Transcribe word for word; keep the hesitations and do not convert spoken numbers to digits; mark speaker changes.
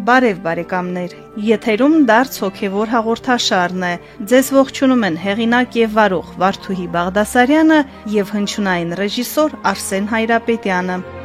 Speaker 1: Բարև բարեկամներ, եթերում դարձ հոգևոր հաղորդաշարն է, ձեզ ողջունում են հեղինակ եւ վարող Վարդուհի Բաղդասարյանը եւ հնչյունային ռեժիսոր Արսեն Հայրապետյանը։